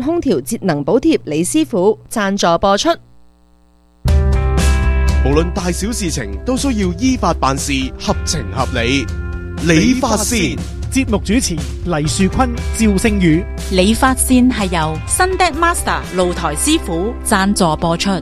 空調節能補貼李師傅贊助播出。 無論大小事情都需要依法辦事，合情合理。理髮線節目主持黎樹坤、趙星宇。 理髮線係由 Sundeck Master 露台師傅贊助播出。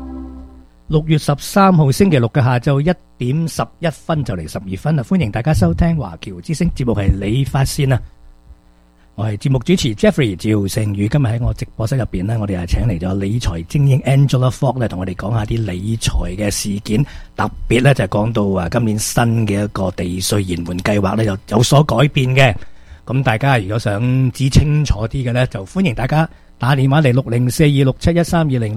6月13號星期六嘅下晝1點11分就嚟12分啦！歡迎大家收聽華僑之聲節目，係理髮線啊！我係節目主持 Jeffrey 趙成宇，今日喺我直播室入邊呢，我哋係請嚟咗理財精英 Angela Fogg 咧，同我哋講下啲理財嘅事件，特別咧就係講到今年新嘅一個地稅延緩計劃咧有所改變嘅。咁大家如果想知清楚啲嘅咧，就歡迎大家打電話嚟6042671320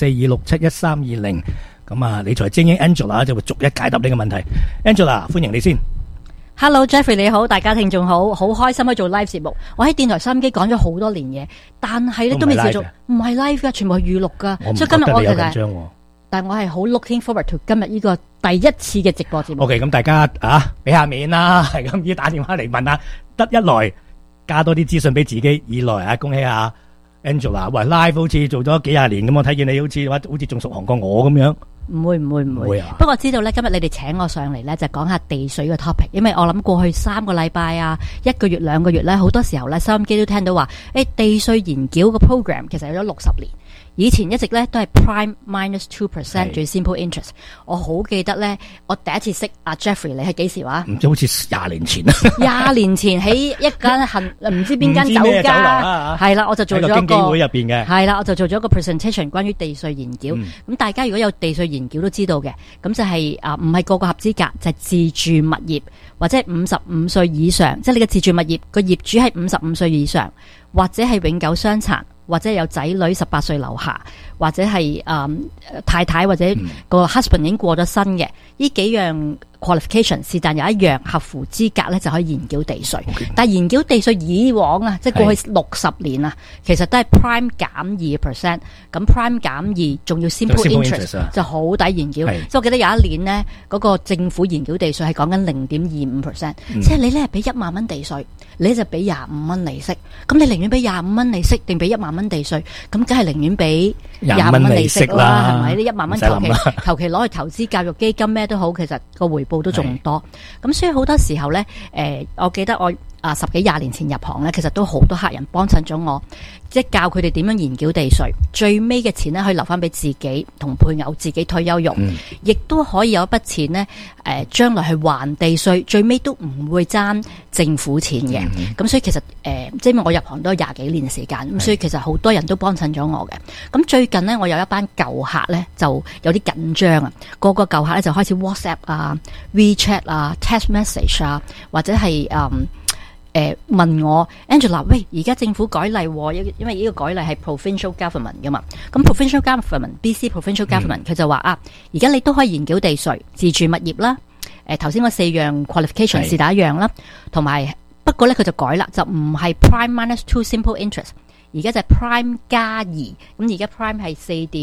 6042671320。咁啊，理財精英 Angela 就會逐一解答呢個問題。Angela， 歡迎你先。 Hello Jeffrey 你好，大家聽眾好，好開心去做 live 節目。我喺電台收音機講咗好多年嘢，但係咧都未試做，唔係 live 噶，全部係預錄噶。所以今日我其實，但係我係好 looking forward to 今日呢個第一次嘅直播節目。 OK， 咁大家俾下面啦，係咁要打電話嚟問下，得一來加多啲資訊俾自己，二來恭喜下 Angela， 喂 live 好似做咗幾廿年咁，我睇見你好似仲熟行過我咁樣。 唔會啊！不過知道咧，今日你哋請我上嚟咧，就講下地稅嘅 topic，因為我諗過去3個禮拜啊，1個月2個月咧，好多時候咧，收音機都聽到話，地稅延繳個 program 其實有咗60年。以前一直咧都係 prime minus 2% 最 simple interest。我好記得咧，我第一次識阿 Jeffrey， 你係幾時話？ 唔知好似20年前啦。 20年前喺一間唔知邊間酒家，係啦，我就做咗一個經紀會入邊嘅。 係啦，我就做咗一個 presentation 關於地稅延繳。咁大家如果有地稅延繳都知道嘅，咁就係唔係個個合資格，就係自住物業或者55歲以上，即係你嘅自住物業個業主係55歲以上，或者係永久傷殘，或者有仔女18歲樓下，或者係太太或者個 husband 已經過咗身嘅，呢幾樣 qualification 是但有一樣合乎資格咧，就可以延繳地稅。Okay. 但係延繳地稅以往啊，即係過去60年啊，其實都係 prime 減2%，咁 prime 減2仲要 simple interest 就好抵延繳。即係我記得有一年呢，嗰個政府延繳地稅係講緊0.25%，即係你咧係俾1萬蚊地稅，你就俾25蚊利息。咁你寧願俾25蚊利息定俾1萬蚊地稅？咁梗係寧願俾25蚊利息啦，係咪？呢1萬蚊求其攞去投資教育基金咩都好，其實個回報都仲多。咁所以好多時候咧，我記得我10幾20年前入行咧，其實都好多客人幫襯咗我，即係教佢哋點樣延繳地稅，最尾嘅錢咧可以留翻俾自己同配偶自己退休用，亦都可以有一筆錢咧，將來去還地稅，最尾都唔會爭政府錢嘅。咁所以其實即係我入行都有20幾年時間，咁所以其實好多人都幫襯咗我嘅。咁最近呢，我有一班舊客咧就有啲緊張啊，個舊客咧就開始 WhatsApp 啊、WeChat 啊、Text Message 啊，或者係問我 Angela， 喂，而家政府改例，因為呢個改例係 provincial government 噶嘛，咁 provincial government BC provincial government 佢就話而家你都可以延繳地稅，自住物業啦，頭先嗰4樣 qualification 是第一樣啦，同埋不過咧佢就改啦，就唔係 prime minus 2 simple interest， 而家就係 prime 加2，咁而家 prime 係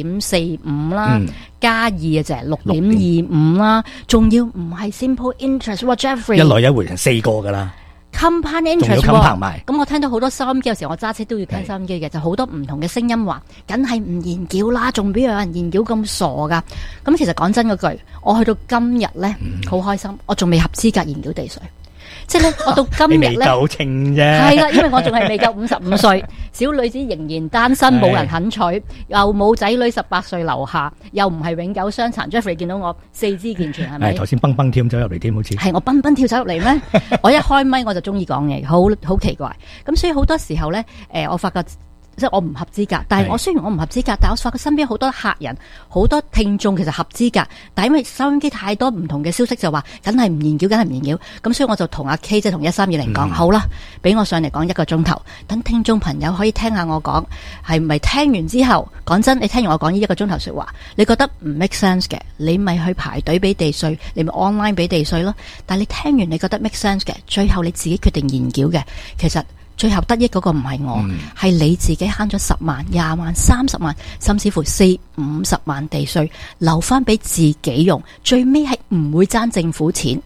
4.45 啦，加2就係 6.25 啦，仲要唔係 simple interest， Jeffrey 一來一回成4個噶啦。 compound interest 喎， 咁我聽到好多收音機，有時候我揸車都要聽收音機嘅，就好多唔同嘅聲音話，梗係唔延繳啦，仲邊有人延繳咁傻噶？咁其實講真嗰句，我去到今日咧，好開心，我仲未合資格延繳地稅。即係咧，我到今日咧， 未夠稱啫。 係啦，因為我仲係未夠55歲，小女子仍然單身，冇人肯娶，又冇仔女18歲樓下，又唔係永久傷殘。Jeffrey 見到我4肢健全，係咪？ 頭先蹦蹦跳走入嚟添，好似係我蹦蹦跳走入嚟咩？我一開咪我就中意講嘢，好奇怪。咁所以好多時候咧，我發覺。即係我唔合資格，但係我雖然我唔合資格，但係我發覺身邊好多客人、好多聽眾其實合資格，但係因為收音機太多唔同嘅消息就話，梗係唔延繳，梗係唔延繳，咁所以我就同阿 K 即係同1320講，好啦，俾我上嚟講1個鐘頭，等聽眾朋友可以聽下我講，係咪聽完之後，講真，你聽完我講呢1個鐘頭說話，你覺得唔 make sense 嘅，你咪去排隊俾地稅，你咪 online 俾地稅咯。但係你聽完你覺得 make sense 嘅，最後你自己決定延繳嘅，其實。最後得益嗰個唔係我，係你自己慳咗10萬、20萬、30萬，甚至乎40、50萬地稅，留翻俾自己用，最尾係唔會爭政府錢。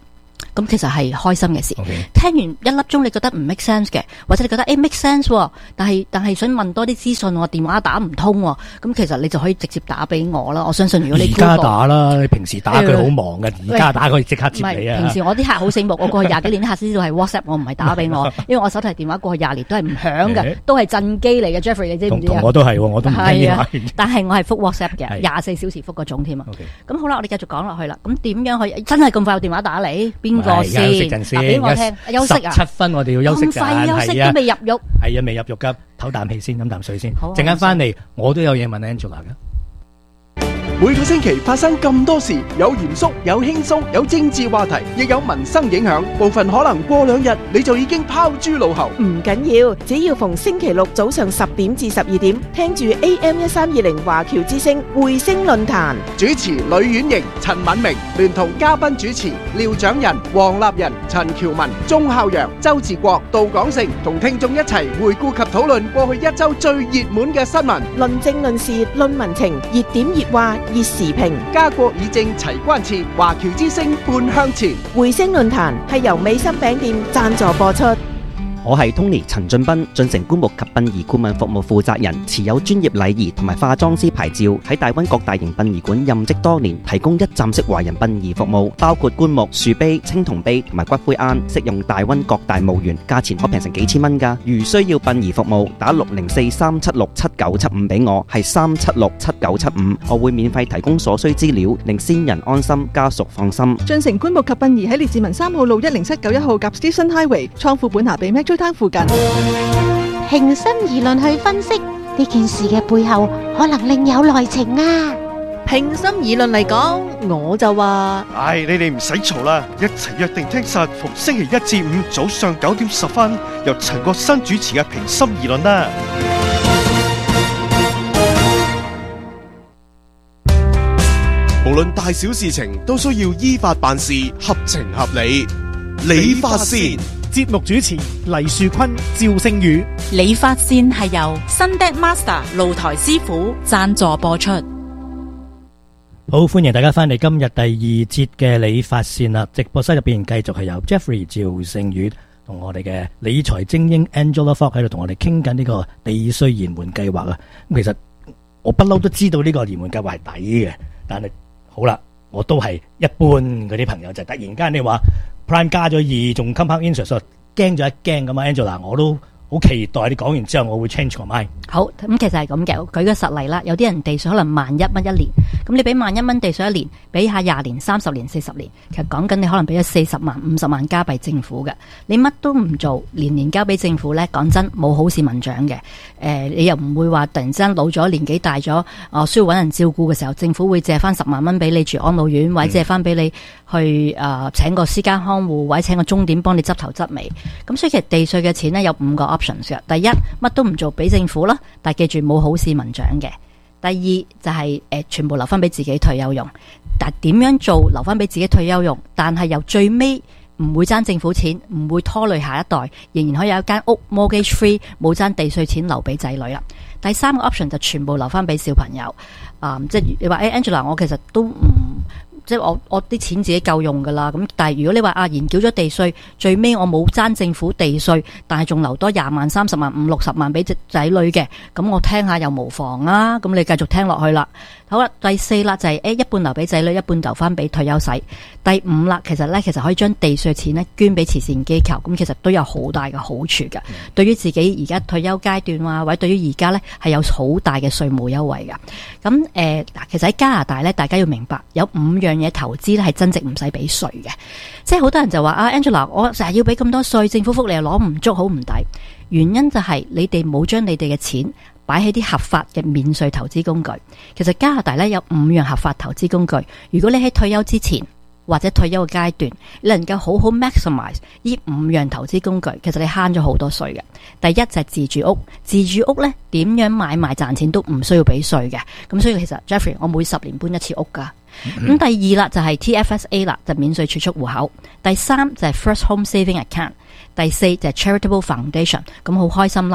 咁其實係開心嘅事。 OK 聽完一粒鐘你覺得唔 make sense 嘅，或者你覺得make sense 喎，但係想問多啲資訊，我電話打唔通喎，咁其實你就可以直接打俾我啦。我相信如果你而家打啦，你平時打佢好忙嘅，而家打佢即刻接你啊！ 平時我啲客好醒目，我過去20幾年啲客先至係 WhatsApp， 我唔係打俾我，因為我手提電話過去20年都係唔響嘅，都係震機嚟嘅。Jeffrey 你知唔知啊？ 同我都係，我都唔聽電話。 但係我係覆 WhatsApp 嘅，24小時覆嗰種添啊。咁好啦，我哋繼續講落去啦。咁點樣可以真係咁快有電話打嚟？邊個先？ 休息陣先， 俾我聽。休息啊！ 17分我哋要休息陣， 咁快休息都未入獄。 係啊，未入獄㗎，唞啖氣先，飲啖水先。 好， 陣間翻嚟，我都有嘢問 Angela 㗎。 每個星期發生咁多事，有嚴肅，有輕鬆，有政治話題，亦有民生影響。部分可能過2日你就已經拋諸腦後。 唔緊要，只要逢星期六早上10點至12點，聽住 AM1320華僑之聲匯聲論壇。 主持呂婉瑩、陳敏明，聯同嘉賓主持廖長仁、黃立仁、陳喬文、鐘孝陽、周志國、杜廣成，同聽眾一齊回顧及討論過去一周最熱門嘅新聞， 論政論事論民情，熱點熱話熱時評， 家國議政齊關切，華僑之聲半向前。 匯聲論壇係由美心餅店贊助播出。 我係 Tony 陳俊斌，進城棺木及殯儀顧問服務負責人，持有專業禮儀同埋化妝師牌照，喺大灣各大型殯儀館任職多年，提供一站式華人殯儀服務，包括棺木、樹碑、青銅碑同埋骨灰庵，適用大灣各大墓園，價錢可平成幾千蚊㗎。如需要殯儀服務，打604-376-7975俾我，係376-7975，我會免費提供所需資料，令先人安心，家屬放心。 進城棺木及殯儀喺列治文3號路10791號夾 Station Highway，倉庫本下比 Metro Town 附近。 平心而論去分析呢件事嘅背後，可能另有內情啊！ 平心而論嚟講，我就話， 你哋唔使嘈啦，一齊約定聽實逢星期1至5早上9點10分，由陳國新主持嘅平心而論啦。 無論大小事情，都需要依法辦事，合情合理。理髮線節目主持黎樹坤、趙星宇。 理髮線係由 Sunday Master 露台師傅贊助播出。 好，歡迎大家翻嚟今日第2節嘅理髮線啦！直播室入邊繼續係由 Jeffrey 趙星宇同我哋嘅理財精英 Angela Fox 喺度同我哋傾緊呢個地稅延緩計劃啊！咁其實我不嬲都知道呢個延緩計劃係抵嘅，但係好啦，我都係一般嗰啲朋友就突然間你話 Prime 加咗2，仲 compound interest， 驚咗一驚咁啊 Angela， 我都好期待你講完之後我會 change my mind。 好，咁其實係咁嘅，舉個實例啦。有啲人地稅可能11,000蚊一年，咁你俾11,000蚊地稅一年，俾下20年、30年、40年，其實講緊你可能俾咗40萬、50萬加幣政府嘅。你乜都唔做，年年交俾政府呢，講真冇好市民獎嘅。你又唔會話突然之間老咗年紀大咗，需要揾人照顧嘅時候，政府會借翻10萬蚊俾你住安老院，或者借翻俾你去請個私家看護，或者請個鐘點幫你執頭執尾。咁所以其實地稅嘅錢呢，有5個 options 嘅。第一，乜都唔做俾政府啦。但係記住冇好市民獎嘅。第二就係全部留翻俾自己退休用。但係點樣做留翻俾自己退休用？但係由最尾唔會爭政府錢，唔會拖累下一代，仍然可以有一間屋 mortgage free， 冇爭地稅錢留俾仔女啦。第三個 option 就全部留翻俾小朋友。即係你話Angela， 我其實都唔。即係我啲錢自己夠用噶啦，咁但係如果你話延繳咗地稅，最尾我冇爭政府地稅，但係仲留多20萬、30萬、50、60萬俾仔女嘅，咁我聽下又無妨啊！咁你繼續聽落去啦。好啦，第4啦就係一半留俾仔女，一半留翻俾退休使。第5啦，其實可以將地稅錢呢捐俾慈善機構，咁其實都有好大嘅好處嘅。對於自己而家退休階段啊，或者對於而家呢係有好大嘅稅務優惠嘅。咁其實喺加拿大呢，大家要明白有5樣嘢投資咧係真正唔使俾稅嘅。即係好多人就話Angela， 我成日要俾咁多稅，政府福利又攞唔足，好唔抵。原因就係你哋冇將你哋嘅錢擺喺啲合法嘅免稅投資工具。其實加拿大咧有5樣合法投資工具。如果你喺退休之前或者退休嘅階段，你能夠好好 maximize 呢5樣投資工具，其實你慳咗好多稅嘅。第一就係自住屋，自住屋咧點樣買賣賺錢都唔需要俾稅嘅。咁所以其實 Jeffrey， 我每10年搬一次屋噶。咁第2啦就係 TFSA 啦，就免稅儲蓄戶口。第3就係 First Home Saving Account。第4就係 Charitable Foundation。咁好開心啦，我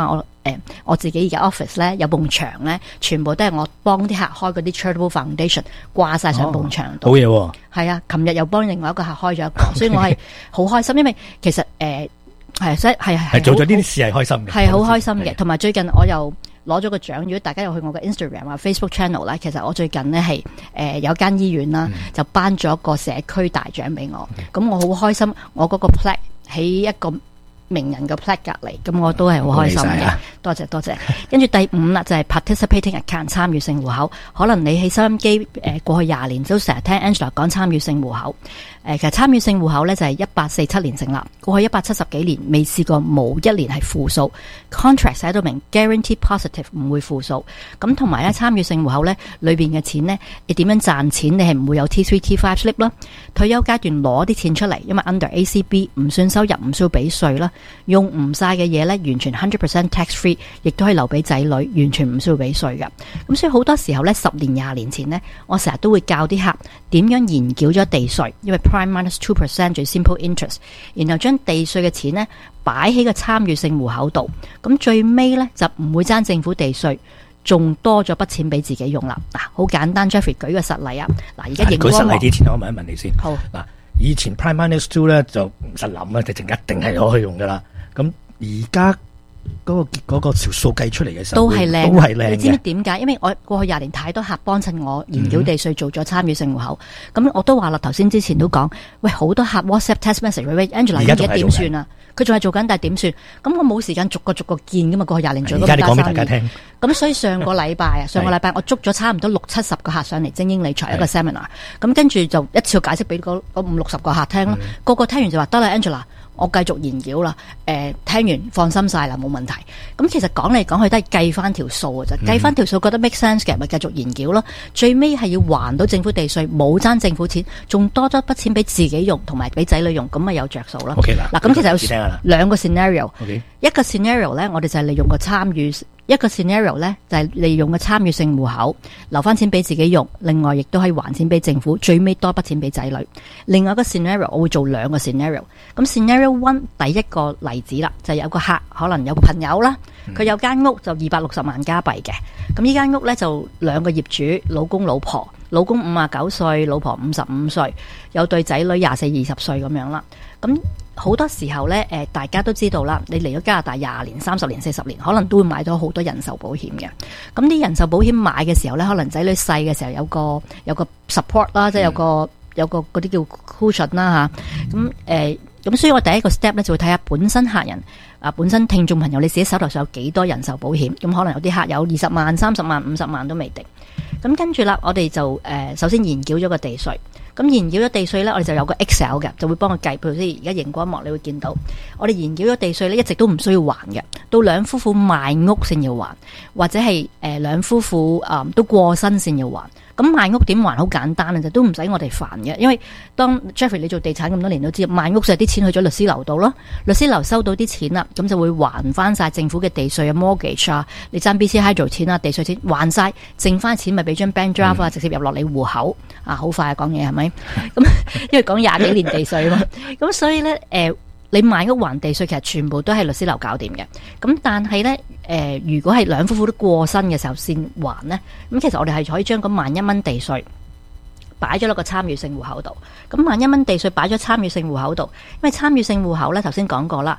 我自己而家 office 咧有埲牆咧，全部都係我幫啲客開嗰啲 charitable foundation 掛晒上埲牆度。 好嘢喎！ 係啊，琴日又幫另外一個客開咗一個，所以我係好開心，因為其實係做咗呢啲事係開心嘅， 係好開心嘅。同埋最近我又攞咗個獎，如果大家有去我嘅 Instagram 或 Facebook channel 咧，其實我最近呢係有間醫院啦，就頒咗一個社區大獎俾我，咁我好開心，我嗰個 plaque 喺一個名人嘅 plaque 隔離，咁我都係好開心嘅。多謝。跟住第5啦，就係 participating account 參與性戶口。可能你喺收音機過去20年都成日聽 Angela 講參與性戶口。其實參與性戶口咧就係1847年成立，過去170幾年未試過冇一年係負數。contract 寫到明 guarantee positive 唔會負數。咁同埋咧參與性戶口咧裏邊嘅錢咧，你點樣賺錢？你係唔會有 T3 T5 slip 啦。退休階段攞啲錢出嚟，因為 under ACB 唔算收入，唔需要俾稅啦。用唔晒嘅嘢咧，完全 100% tax free， 亦都可以留俾仔女，完全唔需要俾稅㗎。咁所以好多時候咧，10年20年前呢，我成日都會教啲客點樣延繳咗地稅，因為 prime minus 2% 最 simple interest， 然後將地稅嘅錢呢擺喺個參與性戶口度，咁最尾呢，就唔會爭政府地稅，仲多咗筆錢俾自己用啦。嗱，好簡單 ，Jeffrey 舉個實例啊。嗱，而家熒光幕。舉實例之前，我問一問你先。好。嗱，以前 prime minus 2咧就唔使諗啊，直情一定係攞去用噶啦。咁而家嗰個條數計出嚟嘅時候，都係靚。你知唔知點解？因為我過去20年太多客幫襯我延繳地稅做咗參與性戶口，咁我都話啦，頭先之前都講，喂，好多客 WhatsApp text message，喂 Angela 而家點算啊？佢仲係做緊，但係點算？咁我冇時間逐個見噶嘛，過去20年做咁大生意。而家你講俾大家聽。咁所以上個禮拜我捉咗差唔多60-70個客上嚟精英理財一個 seminar，咁跟住就一次解釋俾嗰50-60個客聽咯，個個聽完就話得啦 Angela。我繼續研究啦，聽完放心晒啦，冇問題。咁其實講嚟講去都係計翻條數嘅啫，計翻條數覺得 make sense 嘅，咪繼續研究咯。最尾係要還到政府地稅，冇爭政府錢，仲多咗筆錢俾自己用同埋俾仔女用，咁咪有着數咯。OK 啦，嗱咁其實有兩個 scenario，一個 scenario 咧，我哋就係利用個參與。一個 scenario 咧就係利用個參與性戶口留翻錢俾自己用，另外亦都可以還錢俾政府，最尾多筆錢俾仔女。另外一個 scenario 我會做兩個 scenario。咁 scenario 1第一個例子啦，就係有個客可能有個朋友啦，佢有間屋就260萬加幣嘅。咁呢間屋咧就兩個業主，老公老婆，老公59歲，老婆55歲，有對仔女24-20歲咁樣啦。咁好多時候咧，大家都知道啦，你嚟咗加拿大20年、30年、40年，可能都會買到好多人壽保險嘅。咁啲人壽保險買嘅時候咧，可能仔女細嘅時候有個 support 啦，即係有個嗰啲叫 cushion 啦吓。咁所以我第一個 step 咧就會睇下本身客人本身聽眾朋友你自己手頭上有幾多人壽保險。咁可能有啲客有20萬、30萬、50萬都未定。咁跟住啦，我哋就首先研繳咗個地稅。咁研繳咗地稅咧，我哋就有個 Excel 嘅，就會幫佢計。譬如而家熒光幕你會見到，我哋研繳咗地稅咧，一直都唔需要還嘅，到兩夫婦賣屋先要還，或者係兩夫婦都過身先要還。咁賣屋點還？好簡單就都唔使我哋煩嘅，因為當 Jeffrey 你做地產咁多年都知，賣屋就係啲錢去咗律師樓度咯，律師樓收到啲錢啦，咁就會還翻晒政府嘅地稅啊、mortgage 啊，你爭 BC Hydro 錢啊、地稅錢還晒，剩翻錢咪俾張 bank draft 啊，直接入落你戶口啊，好快講嘢係咪？咁因為講20幾年地稅嘛，咁所以咧你買屋還地稅，其實全部都係律師樓搞掂嘅。咁但係咧，如果係兩夫婦都過身嘅時候先還咧，咁其實我哋係可以將嗰11,000蚊地稅擺咗落個參與性戶口度。咁11,000蚊地稅擺咗參與性戶口度，因為參與性戶口咧，頭先講過啦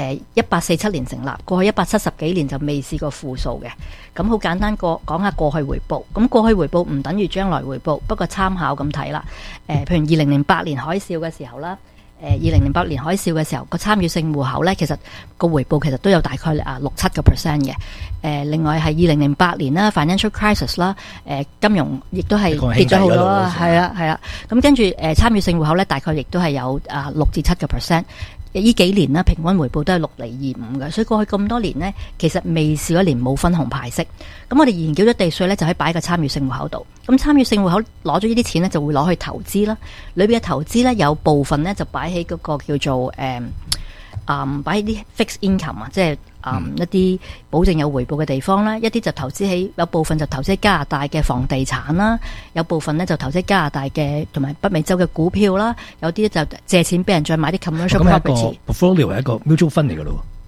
，1847年成立，過去170幾年就未試過負數嘅。咁好簡單講下過去回報。咁過去回報唔等於將來回報，不過參考咁睇啦。譬如2008年海嘯嘅時候啦。2008年海嘯嘅時候，個參與性戶口咧，其實個回報其實都有大概6-7% 嘅。另外係2008年啦 ，financial crisis 啦，金融亦都係跌咗好多啦，係啊。咁跟住參與性戶口咧，大概亦都係有6-7%。呢幾年啦，平均回報都係6.25%嘅，所以過去咁多年呢，其實未試過一年冇分紅派息。咁我哋研究咗地稅咧，就可以擺喺個參與性戶口度。咁參與性戶口攞咗呢啲錢咧，就會攞去投資啦。裏邊嘅投資咧，有部分咧就擺喺嗰個叫做擺喺啲 fixed income 啊，即係一啲保證有回報嘅地方啦。一啲就投資喺，有部分就投資喺加拿大嘅房地產啦，有部分咧就投資喺加拿大嘅同埋北美洲嘅股票啦，有啲就借錢俾人再買啲 commercial property。 portfolio 係一個 mutual fund 嚟噶咯。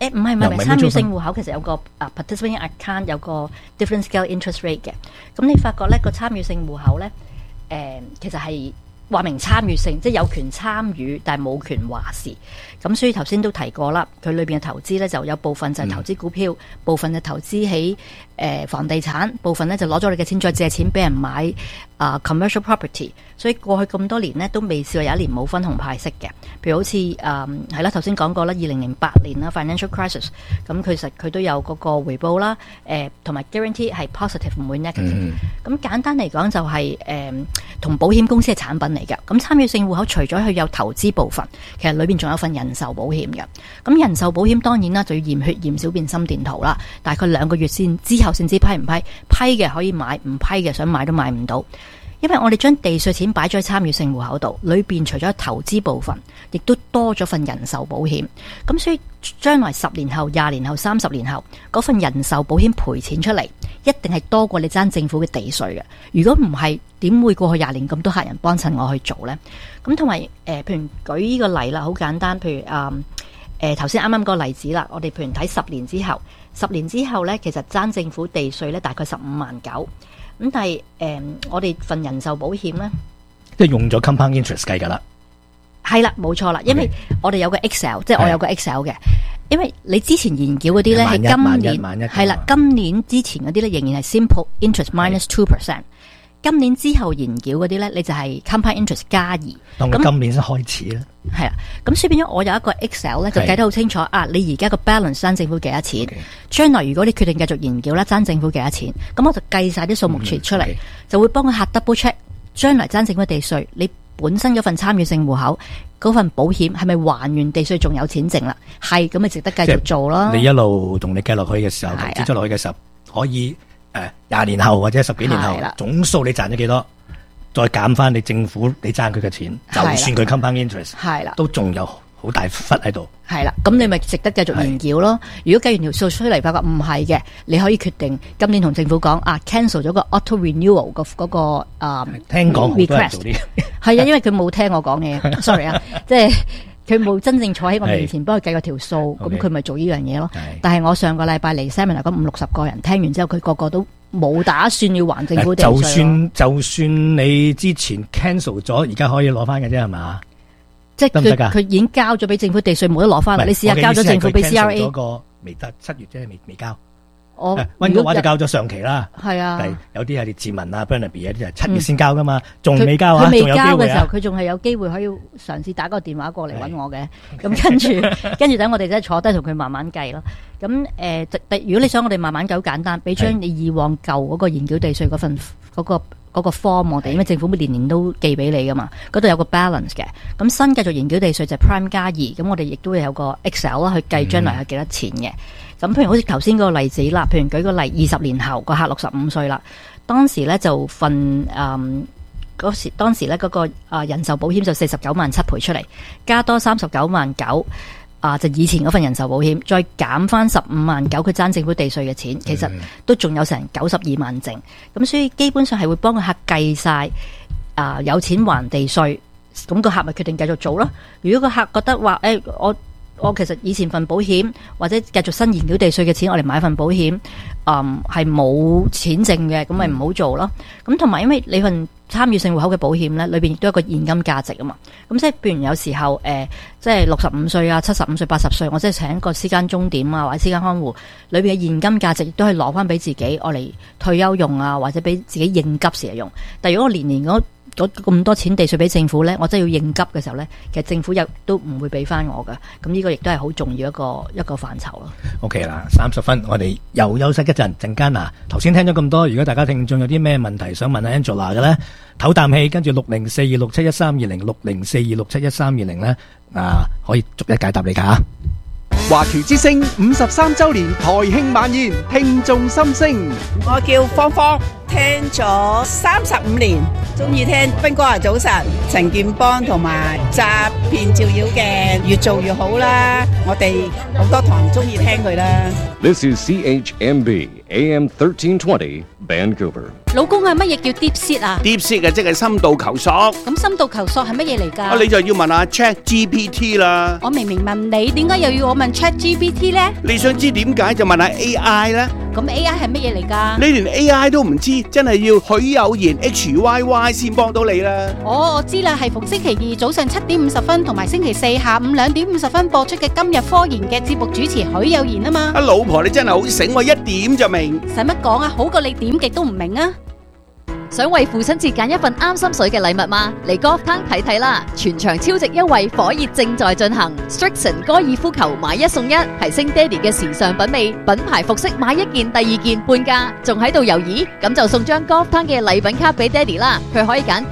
唔係參與性戶口，其實有個participating account 有個 different scale interest rate 嘅。咁你發覺咧個參與性戶口咧，其實係話明參與性，即係有權參與，但係冇權話事。咁所以頭先都提過啦，佢裏邊嘅投資咧就有部分就係投資股票，部分就投資喺房地產，部分咧就攞咗你嘅錢再借錢俾人買commercial property。所以過去咁多年呢，都未試過有一年冇分紅派息嘅。譬如好似係啦，頭先講過啦，2008年啦 financial crisis， 咁其實佢都有嗰個回報啦，同埋 guarantee 係 positive 唔會 negative。咁簡單嚟講就係同保險公司嘅產品嚟嘅。咁參與性戶口除咗佢有投資部分，其實裏邊仲有份人壽保險嘅。咁人壽保險當然啦，就要驗血驗小便心電圖啦，大概2個月之後先知批唔批，批嘅可以買，唔批嘅想買都買唔到。因為我哋將地稅錢擺咗喺參與性戶口度，裏邊除咗投資部分，亦都多咗份人壽保險。咁所以將來10年後、20年後、30年後，嗰份人壽保險賠錢出嚟，一定係多過你爭政府嘅地稅嘅。如果唔係，點會過去20年咁多客人幫襯我去做呢？咁同埋譬如舉呢個例啦，好簡單，譬如頭先啱啱個例子啦，我哋譬如睇10年之後，10年之後呢，其實爭政府地稅呢，大概15.9萬。咁但係我哋份人壽保險咧， 即係用咗 compound interest 計噶啦， 係啦，冇錯啦，因為我哋有個 Excel， 即係我有個 Excel 嘅，因為你之前研繳嗰啲咧係今年係啦，今年之前嗰啲咧仍然係 simple interest minus 2%， 今年之後研繳嗰啲咧，你就係 compound interest 加2， 當佢今年先開始啦。 係啦，咁所以變咗我有一個 Excel 咧，就計得好清楚啊！你而家個 balance 爭政府幾多錢？將來如果你決定繼續研繳咧，爭政府幾多錢？咁我就計晒啲數目出嚟，就會幫佢客 double check， 將來爭政府地稅，你本身嗰份參與性戶口嗰份保險係咪還完地稅仲有錢剩啦？係，咁咪值得繼續做咯。 你一路同你計落去嘅時候，投資咗落去嘅時候，可以20年後或者10幾年後，總數你賺咗幾多？再減翻你政府你爭佢嘅錢，就算佢 compound interest， 係啦，都仲有好大忽喺度。 係啦，咁你咪值得繼續研究咯。如果計完條數出嚟，發覺唔係嘅，你可以決定今年同政府講cancel 咗個 auto renewal 嗰個聽講好多人做啲係啊，因為佢冇聽我講嘢，sorry 啊，即係佢冇真正坐喺我面前幫佢計個條數，咁佢咪做呢樣嘢咯。但係我上個禮拜嚟 seminar 嗰50-60個人聽完之後，佢個個都冇打算要還政府地稅。 就算你之前 cancel 咗，而家可以攞翻嘅啫，係嘛？ 即係佢已經交咗俾政府地稅，冇得攞翻啦。你試下交咗政府俾 CRA 嗰個未得7月啫，未交。 溫哥華就交咗上期啦。 係啊， 有啲係列治文啊 Burnaby 有啲就係7月先交噶嘛，仲未交啊？ 佢未交嘅時候，佢仲係有機會可以嘗試打個電話過嚟揾我嘅。咁跟住等我哋真係坐低同佢慢慢計咯。咁如果你想我哋慢慢計，好簡單，俾張你以往舊嗰個研繳地稅嗰份嗰個 form 我哋，因為政府年年都寄俾你噶嘛，嗰度有個 balance 嘅。咁新繼續研繳地稅就係 prime 加2，咁我哋亦都會有個 Excel 啦，去計將來係幾多錢嘅。咁譬如好似頭先嗰個例子啦，譬如舉個例，20年後個客65歲啦，當時咧就份當時咧嗰個人壽保險就49.7萬賠出嚟，加多39.9萬，就以前嗰份人壽保險，再減翻15.9萬佢爭政府地稅嘅錢，其實都仲有成92萬剩。咁所以基本上係會幫個客計晒有錢還地稅，咁個客咪決定繼續做咯。如果個客覺得話我其實以前份保險或者繼續新研繳地稅嘅錢，我哋買份保險係冇錢剩嘅，咁咪唔好做咯。咁同埋因為你份參與性戶口嘅保險咧，裏邊亦都有一個現金價值啊嘛。咁即係譬如有時候即係65歲啊、75歲、80歲，我即係請一個私家鐘點啊或者私家看護，裏邊嘅現金價值亦都係攞翻俾自己，我嚟退休用啊，或者俾自己應急時用。但係如果我年年咁多錢地稅俾政府咧，我真係要應急嘅時候咧，其實政府又都唔會俾翻我噶。咁呢個亦都係好重要一個範疇咯。 OK 啦，30分，我哋又休息一陣間啊。頭先聽咗咁多，如果大家聽眾有啲咩問題想問阿 Angela 嘅咧，唞啖氣，跟住6042671320 6042671320咧，可以逐一解答你噶。 華僑之聲53周年台慶晚宴，聽眾心聲。 我叫芳芳， 聽咗35年，中意聽斌哥啊早晨，陳健邦同埋詐騙照妖鏡，越做越好啦！我哋好多堂中意聽佢啦。 This is CHMB AM 1320 Vancouver。 老公係乜嘢叫 deep seat 啊 ？deep seat 即係深度求索。 咁深度求索係乜嘢嚟㗎？ 你就要問下 Chat GPT 啦。 我明明問你，點解又要我問 Chat GPT 咧？ 你想知點解就問下 AI 啦。 咁 AI 係乜嘢嚟㗎？ 你連 AI 都唔知，真係要許有言 HYY 先幫到你啦。 我知啦，係逢星期二早上7點50分同埋星期四下午2點50分播出嘅今日科研嘅節目主持許有言啊嘛。 老婆你真係好醒喎，一點就明。 使乜講啊？好過你點極都唔明啊！ 想為父親節揀一份啱心水嘅禮物嗎？嚟 Golf Town 睇睇啦！全場超值優惠火熱正在進行 ，Strixon 高爾夫球買1送1，提升爹哋嘅時尚品味。品牌服飾買1件第2件半價，仲喺度猶豫？咁就送張 Golf Town 嘅禮品卡俾爹哋啦！佢可以揀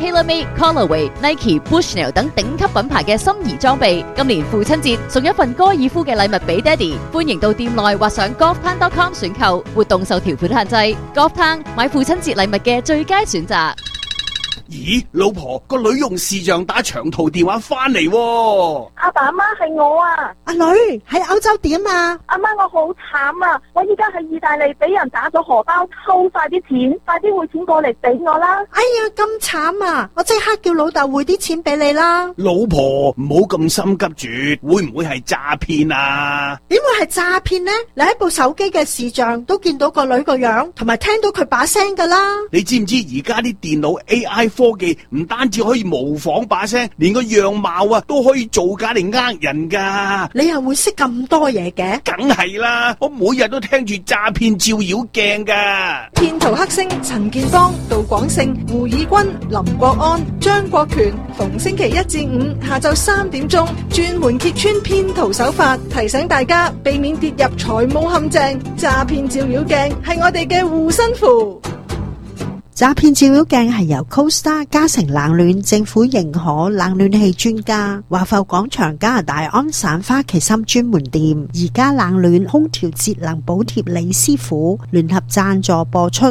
TaylorMade、Callaway、Nike、Bushnell 等頂級品牌嘅心儀裝備。今年父親節送一份高爾夫嘅禮物俾爹哋，歡迎到店內或上 golftown.com 選購，活動受條款限制。Golf Town 買父親節禮物嘅最佳選擇。 咦，老婆，個女用視像打長途電話翻嚟喎。 阿爸阿媽係我啊。 阿女喺歐洲點啊？ 阿媽我好慘啊！我依家喺意大利俾人打咗荷包，偷晒啲錢，快啲匯錢過嚟俾我啦！ 哎呀，咁慘啊！我即刻叫老豆匯啲錢俾你啦。 老婆唔好咁心急住，會唔會係詐騙啊？ 點會係詐騙呢？你喺部手機嘅視像都見到個女個樣，同埋聽到佢把聲噶啦。 你知唔知而家啲電腦 AI 科技唔單止可以模仿把聲，連個樣貌啊都可以造假嚟呃人噶。 你又會識咁多嘢嘅？ 梗係啦，我每日都聽住詐騙照妖鏡噶。 騙徒黑星陳健邦、杜廣勝、胡以軍、林國安、張國權，逢星期1至5下晝3點鐘，專門揭穿騙徒手法，提醒大家避免跌入財務陷阱。詐騙照妖鏡係我哋嘅護身符。 詐騙照妖鏡係由 CoStar 嘉誠冷暖政府認可冷暖氣專家華埠廣場加拿大安省花旗參專門店而家冷暖空調節能補貼李師傅聯合贊助播出。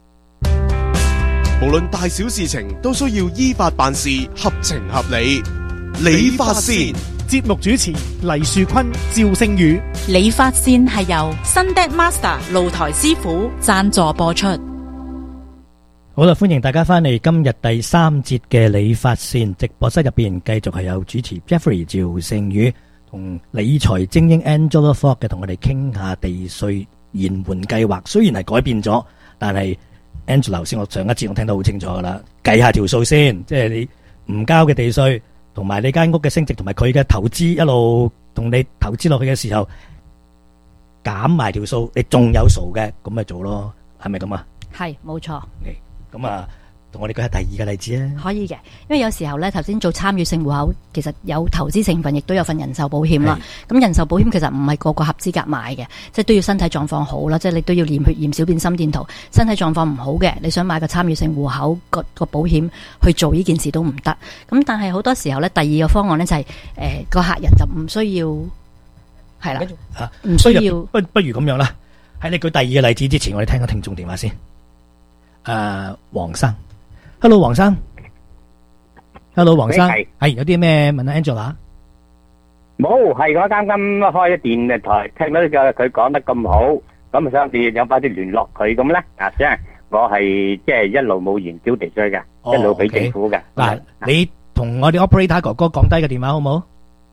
無論大小事情都需要依法辦事，合情合理。理髮線節目主持黎樹坤、趙星宇。 理髮線係由 Sunday Master 露台師傅贊助播出。 好啦，歡迎大家翻嚟今日第3節嘅理髮線直播室入邊，繼續係有主持 Jeffrey 趙聖宇同理財精英 Angela Fogg 嘅，同我哋傾下地稅延緩計劃。雖然係改變咗，但係 Angela 頭先我上一節我聽得好清楚噶啦，計下條數先，即係你唔交嘅地稅，同埋你間屋嘅升值，同埋佢嘅投資一路同你投資落去嘅時候減埋條數，你仲有數嘅，咁咪做咯，係咪咁啊？ 係，冇錯。 咁啊，同我哋講下第二個例子啊。 可以嘅，因為有時候咧，頭先做參與性戶口，其實有投資成分，亦都有份人壽保險啦。咁人壽保險其實唔係個個合資格買嘅，即係都要身體狀況好啦，即係你都要驗血、驗小便、心電圖，身體狀況唔好嘅，你想買個參與性戶口個保險去做呢件事都唔得。咁但係好多時候咧，第二個方案咧就係個客人就唔需要係啦，唔需要。 不如咁樣啦，喺你舉第二個例子之前，我哋聽個聽眾電話先。黃生 ，Hello 黃生 ，Hello 黃生，係有啲咩問下 Angela？ 冇，係我啱啱開咗電台，聽到佢講得咁好，咁想你有快啲聯絡佢咁咧。即係我係即係一路冇研究地稅嘅，一路俾政府嘅。 嗱，你同我哋 operator 哥哥講低個電話好冇？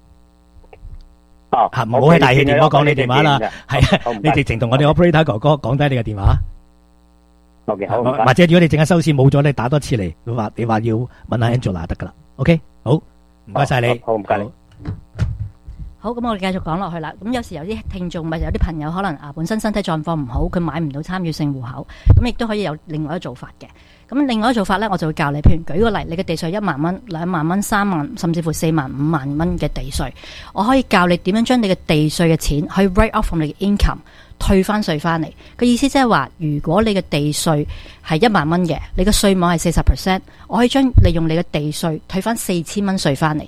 哦，唔好喺大氣電話講你電話啦，係啊，你直情同我哋 operator 哥哥講低你嘅電話。 OK， 好， 或者如果你淨係收線冇咗，你打多次嚟，你話要問下 Angela 得噶啦。OK， 好，唔該晒你。 好，唔該你。 好，咁我哋繼續講落去啦。咁有時有啲聽眾咪有啲朋友可能本身身體狀況唔好，佢買唔到參與性戶口，咁亦都可以有另外一個做法嘅。咁另外一個做法呢，我就會教你，譬如舉個例，你嘅地稅1萬蚊、2萬蚊、3萬，甚至乎4萬、5萬蚊嘅地稅，我可以教你點樣將你嘅地稅嘅錢可以 write off from 你嘅 income。退翻稅翻嚟，個意思即係話，如果你嘅地稅係1萬蚊嘅，你嘅稅網係40%，我可以將利用你嘅地稅退翻4000蚊稅翻嚟。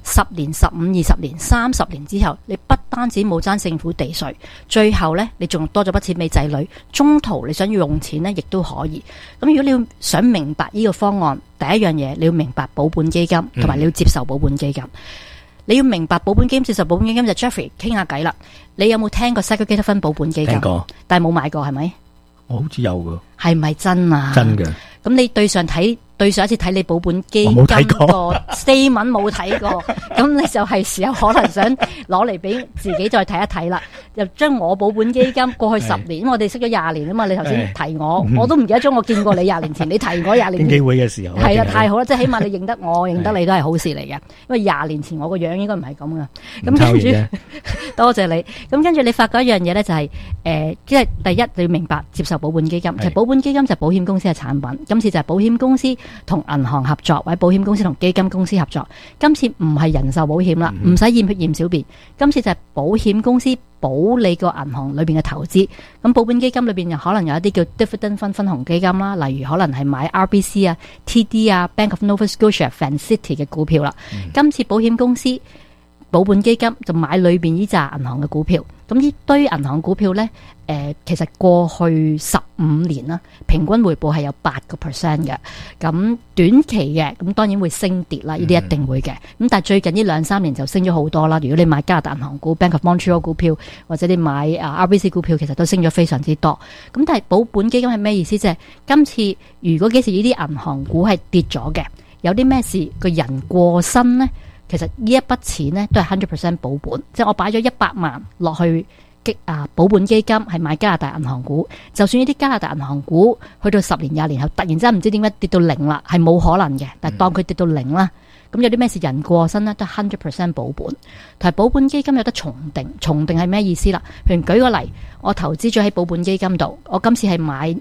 10年、15、20年、30年之後，你不單止冇爭政府地稅，最後呢，你仲多咗筆錢俾仔女，中途你想要用錢呢，亦都可以。咁如果你要想明白呢個方案，第一樣嘢你要明白保本基金，同埋你要接受保本基金。你要明白保本基金，接受保本基金就 Jeffrey 傾下偈啦。你有冇聽過 Segregated Fund 保本基金？ 聽過， 但係冇買過係咪？ 我好似有㗎。 係咪真啊？ 真嘅。 咁你對上一次睇你保本基金個 statement 冇睇過，咁你就係時候可能想攞嚟俾自己再睇一睇啦。就將我保本基金過去10年，因為我哋識咗20年啊嘛。你頭先提我都唔記得咗我見過你20年前，你提我20年前。 經紀會嘅時候。 係啊，太好啦！即係起碼你認得我，認得你都係好事嚟嘅。因為20年前我個樣應該唔係咁噶。咁跟住，多謝你。咁跟住你發覺一樣嘢咧，就係即係第一你要明白接受保本基金。其實保本基金就係保險公司嘅產品，今次就係保險公司同銀行合作，或者保險公司同基金公司合作。今次唔係人壽保險啦，唔使驗血驗小便。今次就係保險公司保你個銀行裏邊嘅投資。咁保本基金裏邊可能有一啲叫 dividend fund 分紅基金啦，例如可能係買 RBC 啊、TD 啊、Bank of Nova Scotia、Vancity 嘅股票啦。今次保險公司保本基金就買裏邊呢紮銀行嘅股票。咁呢堆銀行股票呢，其實過去15年啦，平均回報係有8%嘅。咁短期嘅，咁當然會升跌啦，呢啲一定會嘅。咁但係最近呢2-3年就升咗好多啦。如果你買加拿大銀行股 Bank of Montreal 股票，或者你買RBC 股票，其實都升咗非常之多。咁但係保本基金係咩意思？即係今次如果幾時呢啲銀行股係跌咗嘅，有啲咩事個人過身呢？其實呢一筆錢呢都係 100% 保本，即係我擺咗100萬落去保本基金，係買加拿大銀行股。就算呢啲加拿大銀行股去到10年、20年後，突然之間唔知點解跌到0啦，係冇可能嘅。但係當佢跌到0啦，咁有啲咩事人過身呢，都係 100% 保本。同埋保本基金有得重定，重定係咩意思啦？譬如舉個例，我投資咗喺保本基金度，我今次係買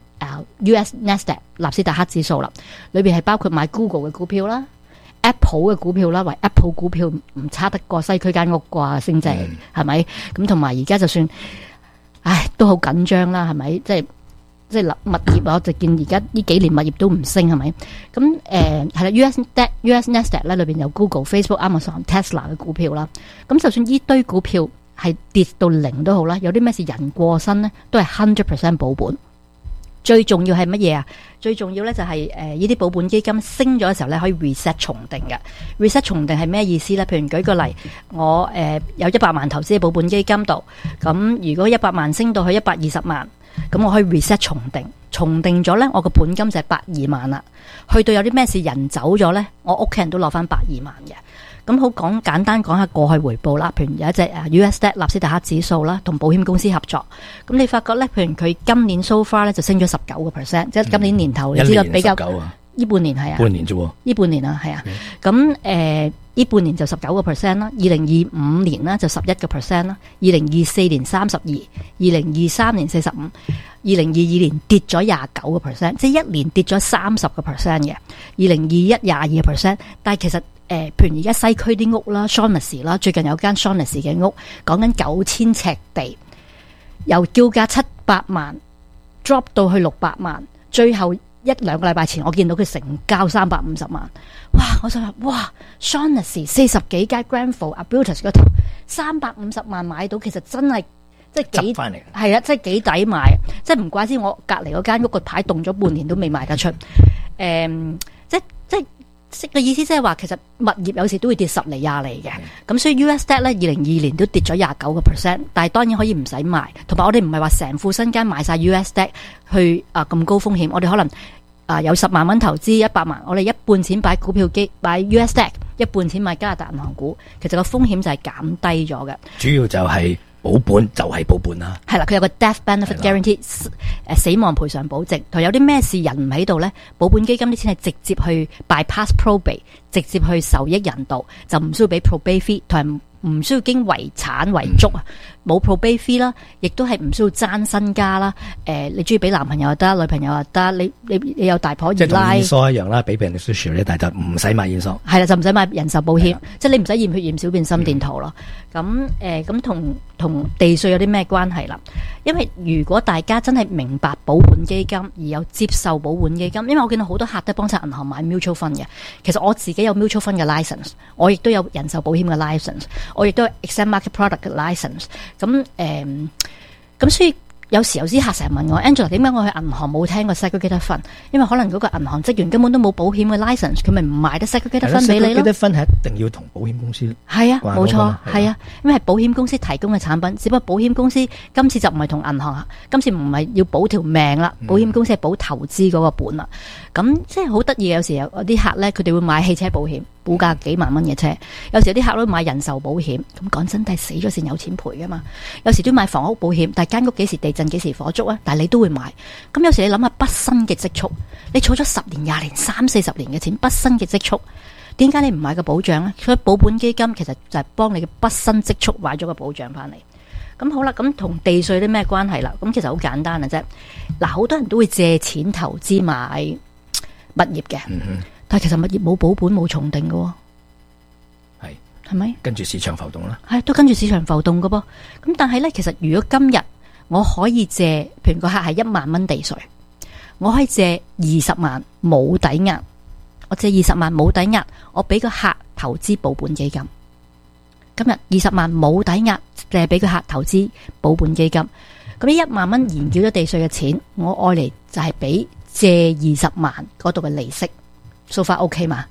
US Nasdaq 納斯達克指數啦，裏邊係包括買 Google 嘅股票啦。Apple 嘅股票啦，為 Apple 股票唔差得過西區間屋啩，升值係咪？咁同埋而家就算，都好緊張啦，係咪？即係物業，我就見而家呢幾年物業都唔升，係咪？咁係啦，US Nasdaq 咧裏邊有 Google、Facebook、Amazon、Tesla 嘅股票啦。咁就算呢堆股票係跌到0都好啦，有啲咩事人過身呢，都係 100% 保本。最重要係乜嘢啊？最重要咧就係呢啲保本基金升咗嘅時候咧，可以 reset 重定嘅。reset 重定係咩意思咧？譬如舉個例，我有100萬投資喺保本基金度，咁如果100萬升到去120萬，咁我可以 reset 重定。重定咗咧，我個本金就係120萬啦。去到有啲咩事人走咗咧，我屋企人都攞翻120萬嘅。咁好簡單講下過去回報啦。譬如有一隻US 納斯達克指數啦，同保險公司合作。咁你發覺咧，譬如佢今年 so far 咧就升咗19%，即係今年年頭你知道比較呢半年係啊， 半年啫喎， 呢半年啊係啊。咁呢半年就19% 啦，2025年啦就11% 啦，2024年32%，2023年45%，2022年跌咗29%，即係一年跌咗30% 嘅，2021 22%。但係其實譬如而家西區啲屋啦 Shaughnessy 啦，最近有間 Shaughnessy 嘅屋，講緊9000尺地，由叫價700萬 drop 到去600萬，最後1-2個禮拜前我見到佢成交350萬，哇！我就話哇 Shaughnessy 40幾間 Granville、Abertus 嗰頭350萬買到，其實真係即係幾係啊，即係幾抵買，即係唔怪之我隔離嗰間屋個牌凍咗半年都未賣得出，即嘅意思即係話，其實物業有時都會跌10厘20厘嘅，咁所以 US-Debt 咧2022年都跌咗29%，但係當然可以唔使賣，同埋我哋唔係話成副身家買晒 US-Debt 去咁高風險，我哋可能有10萬蚊投資100萬，我哋一半錢擺股票機擺 US-Debt， 一半錢買加拿大銀行股，其實個風險就係減低咗嘅。 主要就係保本就係保本啦， 係啦，佢有個 death benefit guarantee， 死亡賠償保證，同有啲咩事人唔喺度咧，保本基金啲錢係直接去 bypass probate， 直接去受益人度，就唔需要俾 probate fee，同埋唔需要經遺產遺囑啊，冇 probate fee 啦，亦都係唔需要爭身家啦。你中意俾男朋友又得，女朋友又得，你有大婆二奶， 即係同驗疏一樣啦，俾 beneficiary 咧，但係就唔使買驗疏。 係啦，就唔使買人壽保險，即係你唔使驗血驗小便心電圖咯。咁同地稅有啲咩關係啦？因為如果大家真係明白保本基金而有接受保本基金，因為我見到好多客都幫襯銀行買 mutual fund 嘅。其實我自己有 mutual fund 嘅 license， 我亦都有人壽保險嘅 license， 我亦都有 exact market product 嘅 license。咁所以有時有啲客成日問我 Angela 點解我去銀行冇聽過 segregated fund？ 因為可能嗰個銀行職員根本都冇保險嘅 license， 佢咪唔賣得 segregated fund 俾你咯。 segregated fund 係一定要同保險公司係啊，冇錯，係啊，因為係保險公司提供嘅產品，只不過保險公司今次就唔係同銀行，今次唔係要保條命啦，保險公司係保投資嗰個本啦。咁即係好得意，有時有啲客咧，佢哋會買汽車保險，估價幾萬蚊嘅車；有時有啲客都買人壽保險，咁講真，係死咗先有錢賠噶嘛。有時都買房屋保險，但係間屋幾時地震幾時火燭啊？但係你都會買。咁有時你諗下畢生嘅積蓄，你儲咗10年、20年、30-40年嘅錢，畢生嘅積蓄，點解你唔買個保障咧？所以保本基金其實就係幫你嘅畢生積蓄買咗個保障翻嚟。咁好啦，咁同地稅啲咩關係啦？咁其實好簡單嘅啫。嗱，好多人都會借錢投資買物業嘅，但係其實物業冇保本冇重定嘅，係咪？跟住市場浮動啦，係都跟住市場浮動嘅噃。咁但係咧，其實如果今日我可以借，譬如個客係1萬蚊地稅，我可以借20萬冇抵押，我借20萬冇抵押，我俾個客投資保本基金。今日20萬冇抵押，淨係俾個客投資保本基金。咁呢1萬蚊延繳咗地稅嘅錢，我愛嚟就係俾借20萬嗰度嘅利息，so far OK 嘛？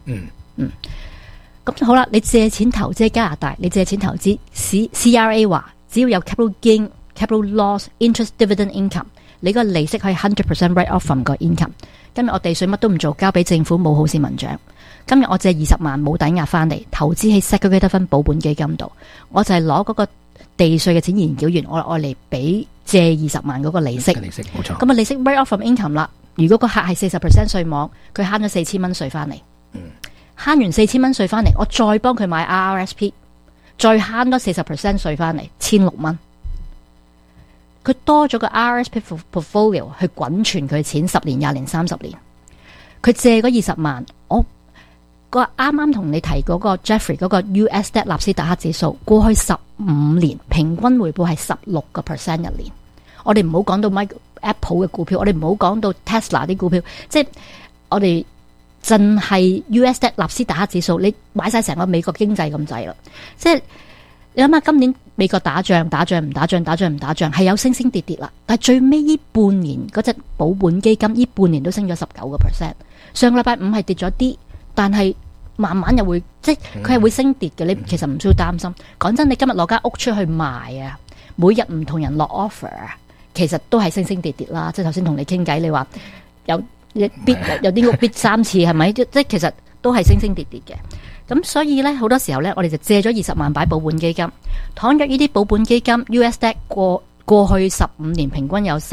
咁好啦，你借錢投資喺加拿大，你借錢投資 CRA 話，只要有 capital gain、capital loss、interest dividend income， 你個利息可以 100% write off from 個 income。今日我地稅乜都唔做，交俾政府冇好市民獎。今日我借20萬冇抵押翻嚟，投資喺 segregated fund 保本基金度，我就係攞嗰個地稅嘅錢延繳完，我愛嚟俾借20萬嗰個利息。利息冇錯。咁啊利息 write off from income 啦。如果個客係40% 稅網，佢慳咗4000蚊稅翻嚟。慳完4000蚊稅翻嚟，我再幫佢買 RRSP， 再慳多40% 稅翻嚟，1600蚊。佢多咗個 RRSP portfolio 去滾存佢錢10年、20年、30年。佢借嗰20萬，我個啱啱同你提嗰個 Jeffrey 嗰個 US Debt 納斯達克指數，過去15年平均回報係16% 一年。我哋唔好講到 Apple 嘅股票，我哋唔好講到 Tesla 啲股票，即係我哋淨係 US Debt 納斯達克指數，你買晒成個美國經濟咁滯啦。即係你諗下，今年美國打仗係有升升跌跌啦，但係最尾呢半年嗰隻保本基金呢半年都升咗19%。上個禮拜五係跌咗啲，但係慢慢又會即係佢係會升跌嘅。你其實唔需要擔心。講真，你今日攞間屋出去賣啊，每日唔同人落 offer 啊，其實都係升升跌跌啦。即係頭先同你傾偈，你話有啲屋 bid 3次係咪？即係其實都係升升跌跌嘅。咁所以咧，好多時候咧，我哋就借咗20萬擺保本基金。倘若呢啲保本基金 US Debt 過去15年平均有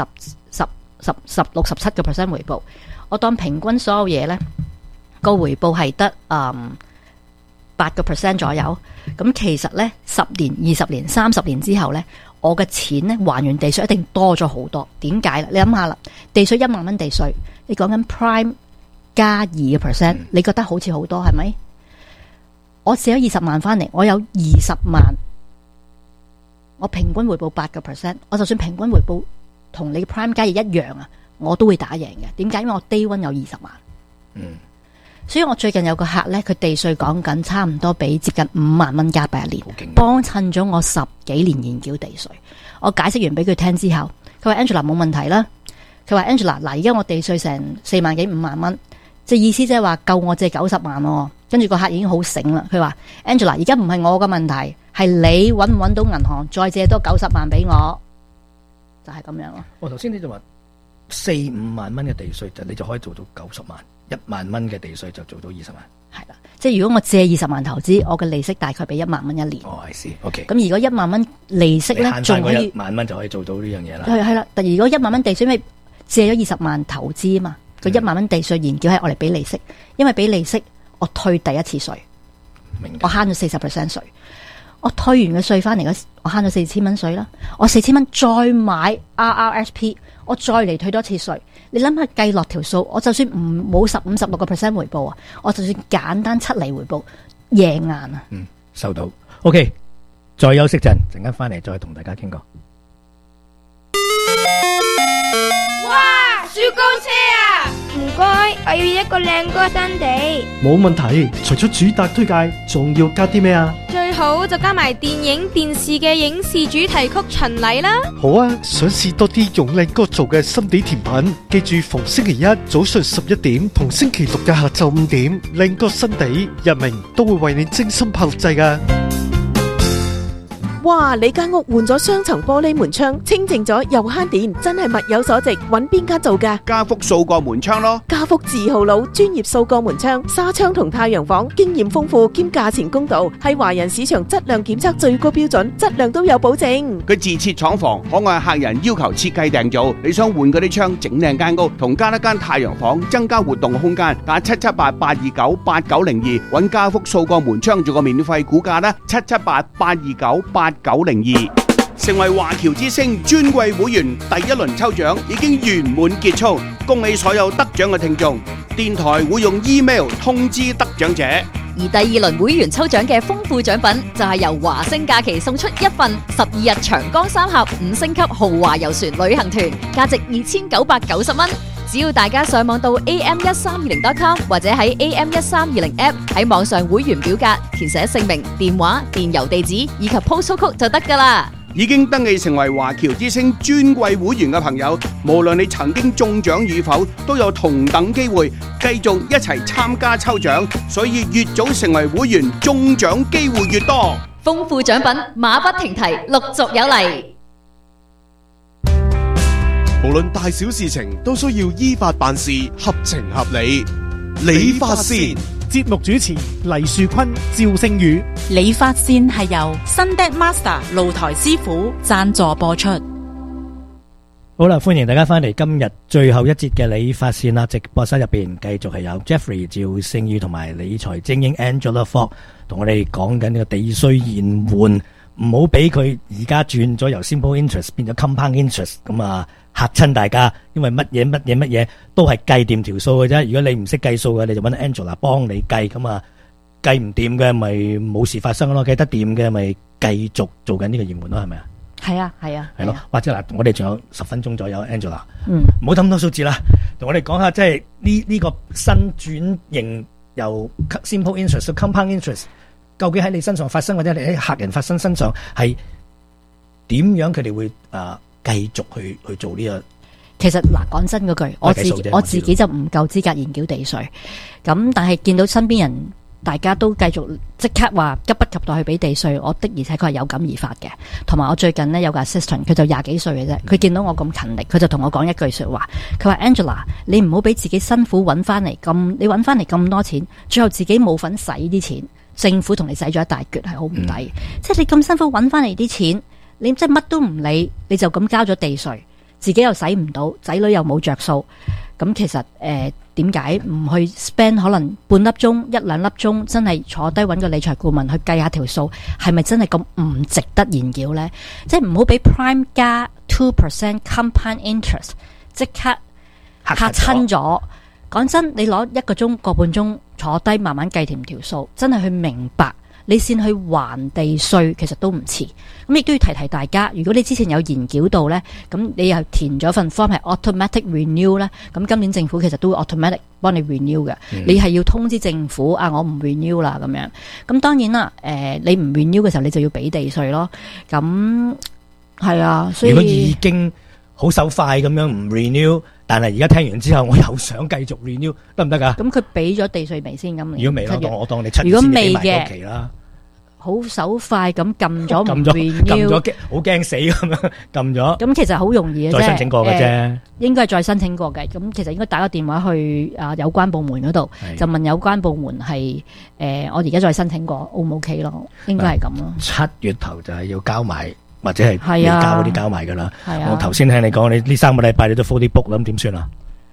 16、17% 回報，我當平均所有嘢咧個回報係得8% 左右。咁其實咧10年、20年、30年之後咧，我嘅錢咧還完地稅一定多咗好多。點解啦？你諗下啦，地稅1萬蚊地稅，你講緊 Prime 加2%，你覺得好似好多係咪？我借咗20萬翻嚟，我有20萬，我平均回報8%。我就算平均回報同你嘅 Prime 加2一樣啊，我都會打贏嘅。點解？因為我 Day One 有20萬。所以我最近有個客咧，佢地稅講緊差唔多俾接近5萬蚊加幣一年，幫襯咗我10幾年延繳地稅。我解釋完俾佢聽之後，佢話 Angela 冇問題啦。佢話 Angela 嗱，而家我地稅成4萬幾5萬蚊，即係意思即係話夠我借90萬咯。跟住個客已經好醒啦，佢話 Angela 而家唔係我嘅問題，係你搵唔搵到銀行再借多90萬俾我，就係咁樣咯。 我頭先你就話4-5萬蚊嘅地稅，你就可以做到90萬；1萬蚊嘅地稅就做到20萬。 係啦，即係如果我借20萬投資，我嘅利息大概俾1萬蚊一年。 哦，I see， OK。 咁如果1萬蚊利息咧，仲可以 1萬蚊就可以做到呢樣嘢啦。 係啦，但如果1萬蚊地稅，因為借咗20萬投資啊嘛，個1萬蚊地稅延繳係我嚟俾利息，因為俾利息我退第一次稅，我慳咗40% 稅。 我退完嘅稅翻嚟嗰時，我慳咗4000蚊稅啦。我4000蚊再買 RRSP， 我再嚟退多次稅。你諗下計落條數，我就算冇15-16% 回報啊，我就算簡單7厘回報，贏硬啊！ 收到。OK， 再休息陣間翻嚟再同大家傾過。 哇！雪糕車啊！唔該，我要一個靚哥新地。 冇問題，除咗主打推介，仲要加啲咩啊？ 最好就加埋電影電視嘅影視主題曲巡禮啦。 好啊，想試多啲用靚哥做嘅心地甜品，記住逢星期一早上11點同星期六嘅下晝5點，靚哥新地日明都會為你精心拍錄製㗎。 哇！你間屋換咗雙層玻璃門窗，清淨咗又慳電，真係物有所值。揾邊間做㗎？ 家福數個門窗咯。 家福字號佬，專業數個門窗、紗窗同太陽房，經驗豐富兼價錢公道，係華人市場質量檢測最高標準，質量都有保證。 佢自設廠房，可按客人要求設計訂造。你想換嗰啲窗，整靚間屋，同加一間太陽房，增加活動空間，打778-829-8902，揾家福數個門窗做個免費估價啦，778-829-8902。成為華僑之星尊貴會員第一輪抽獎已經圓滿結束，恭喜所有得獎嘅聽眾。電台會用 email 通知得獎者。 而第2輪會員抽獎嘅豐富獎品就係由華星假期送出一份12日長江3峽5星級豪華遊船旅行團，價值2990蚊。只要大家上網到 am1320.com 或者喺 am1320 app 喺網上會員表格填寫姓名、電話、電郵地址以及 postal code 就得㗎喇。 已經登記成為華僑之星尊貴會員嘅朋友，無論你曾經中獎與否，都有同等機會繼續一齊參加抽獎。所以越早成為會員，中獎機會越多。 豐富獎品馬不停蹄，陸續有嚟。 無論大小事情都需要依法辦事，合情合理。理髮線節目主持黎樹坤、趙星宇。 理髮線係由新 Deck Master 露台師傅贊助播出。 好啦，歡迎大家翻嚟今日最後一節嘅理髮線啦！直播室入邊繼續係有 Jeffrey 趙星宇同埋理財精英 Angela Fox 同我哋講緊呢個地稅延緩，唔好俾佢而家轉咗由 simple interest 變咗 compound interest 咁啊！嚇親大家，因為乜嘢都係計掂條數嘅啫。如果你唔識計數嘅，你就揾 Angela 幫你計，咁啊計唔掂嘅咪冇事發生咯，計得掂嘅咪繼續做緊呢個延緩咯，係咪啊？ 係啊，係咯。 或者嗱，我哋仲有10分鐘左右 ，Angela，唔好咁多數字啦，同我哋講下即係呢個新轉型由 simple interest 到 compound interest， 究竟喺你身上發生或者你喺客人發生身上係點樣？佢哋會繼續去做呢個， 其實嗱，講真嗰句，我自己就唔夠資格研究地稅，咁但係見到身邊人大家都繼續即刻話急不及待去俾地稅，我的而且確係有感而發嘅。同埋我最近呢，有個 assistant， 佢就20幾歲嘅啫，佢見到我咁勤力，佢就同我講一句說話，佢話 Angela， 你唔好俾自己辛苦揾翻嚟你揾翻嚟咁多錢，最後自己冇份使啲錢，政府同你使咗一大橛，係好唔抵。即係你咁辛苦揾翻嚟啲錢，你即係乜都唔理，你就咁交咗地稅，自己又使唔到，仔女又冇着數，咁其實點解唔去 spend 可能半粒鐘、1-2粒鐘，真係坐低揾個理財顧問去計下條數，係咪真係咁唔值得研究呢？即係唔好俾 prime 加 2% compound interest 即刻嚇親咗。講真，你攞1個鐘、個半鐘坐低慢慢計掂條數，真係去明白。你先去還地稅，其實都唔遲。咁亦都要提提大家，如果你之前有研究到呢，咁你又填咗份 form 係 automatic renew 呢，咁今年政府其實都會 automatic 幫你 renew 嘅。你係要通知政府啊，我唔 renew 啦咁樣。咁當然啦，你唔 renew 嘅時候，你就要俾地稅咯。咁係啊，所以如果已經好手快咁樣唔 renew，但係而家聽完之後，我又想繼續 renew， 得唔得㗎？ 咁佢俾咗地稅未先？咁如果未咯，我當你7月先俾埋嗰期啦。 好手快咁撳咗， 撳咗，好驚死咁樣撳咗。 咁其實好容易嘅啫， 再申請過嘅啫。 應該係再申請過嘅。咁其實應該打個電話去有關部門嗰度，就問有關部門係我而家再申請過 O 唔 OK 咯？應該係咁咯。 7月頭就係要交埋，或者係未交嗰啲交埋㗎啦。 係啊。 我頭先聽你講，你呢3個禮拜你都 full book 啦，咁點算啊？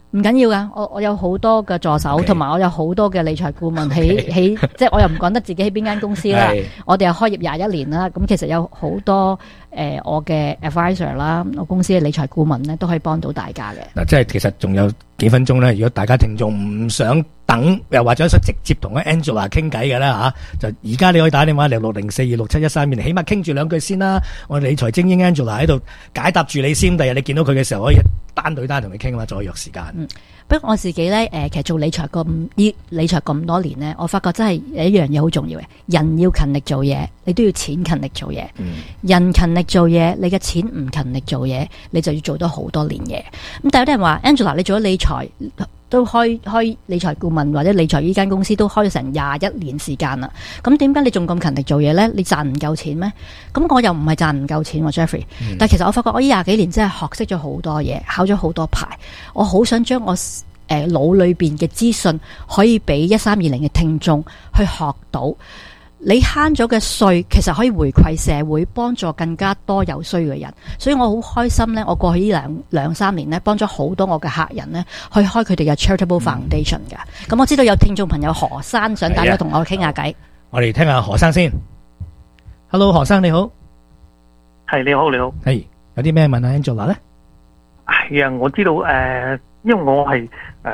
唔緊要噶，我有好多嘅助手，同埋我有好多嘅理財顧問喺即係我又唔講得自己喺邊間公司啦。我哋又開業21年啦，咁其實有好多我嘅 advisor 啦，我公司嘅理財顧問咧都可以幫到大家嘅。 嗱，即係其實仲有幾分鐘咧，如果大家聽眾唔想等，又或者想直接同阿 Angela 傾偈嘅啦吓，就而家你可以打電話嚟604267132，起碼傾住兩句先啦。我哋理財精英 Angela 喺度解答住你先，第日你見到佢嘅時候可以單對單同佢傾啊嘛，再約時間。 不過我自己咧，其實做理財咁多年咧，我發覺真係有一樣嘢好重要嘅，人要勤力做嘢，你都要錢勤力做嘢。人勤力做嘢，你嘅錢唔勤力做嘢，你就要做多好多年嘢。咁但有啲人話 Angela 你做咗理財都開理財顧問或者理財呢間公司都開咗成21年時間啦，咁點解你仲咁勤力做嘢呢？你賺唔夠錢咩？咁我又唔係賺唔夠錢喎 Jeffrey，但其實我發覺我呢20幾年真係學識咗好多嘢，考咗好多牌，我好想將我腦裏邊嘅資訊可以俾1320嘅聽眾去學到。你慳咗嘅稅其實可以回饋社會，幫助更加多有需要嘅人，所以我好開心呢，我過去呢兩三年呢，幫咗好多我嘅客人呢去開佢哋嘅 charitable foundation 嘅。咁我知道有聽眾朋友何生想打電話同我傾下偈， 我哋聽下何生先。Hello， 何生你好。 係你好，你好。 係有啲咩問啊 Angela 呢？ 係啊，我知道因為我係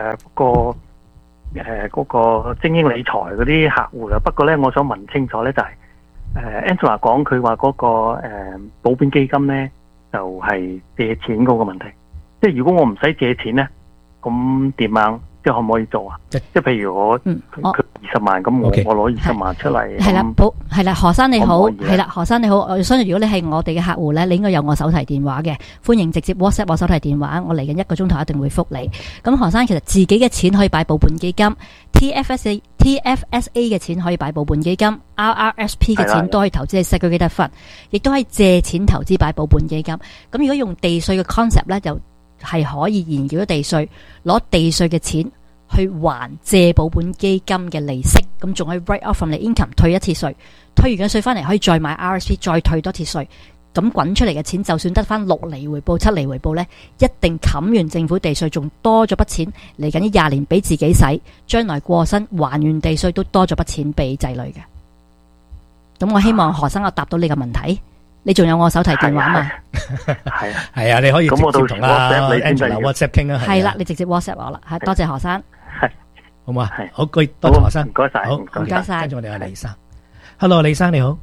嗰個精英理財嗰啲客戶啦，不過咧，我想問清楚咧，就係Angela 講佢話嗰個保本基金咧，就係借錢嗰個問題。即係如果我唔使借錢咧，咁點樣？即係可唔可以做啊？即係譬如我佢20萬，咁我攞20萬出嚟。 係啦，係啦，何生你好，係啦，何生你好。我相信如果你係我哋嘅客戶咧，你應該有我手提電話嘅，歡迎直接 WhatsApp 我手提電話，我嚟緊1個鐘頭一定會覆你。咁何生其實自己嘅錢可以擺保本基金 ，TFSA 嘅錢可以擺保本基金 ，RRSP 嘅錢都可以投資喺 Segregated Fund，亦都可以借錢投資擺保本基金。咁如果用地稅嘅 concept 咧，就係可以延繳咗地稅，攞地稅嘅錢去還借保本基金嘅利息，咁仲可以 write off from 你 income 退一次稅，退完嘅稅翻嚟可以再買 RSP 再退多次稅，咁滾出嚟嘅錢就算得翻6厘回報、7厘回報呢，一定冚完政府地稅，仲多咗筆錢嚟緊呢20年俾自己使，將來過身還完地稅都多咗筆錢俾仔女嘅。咁我希望何生我答到你嘅問題。你仲有我手提電話嘛？ 係啊，你可以直接同阿 Angela WhatsApp 傾啊。 係啦，你直接 WhatsApp 我啦。係，多謝何生。 係， 好嘛？好，多謝何生。 唔該晒， 好， 唔該晒。 跟住我哋阿李生。Hello， 李生你好。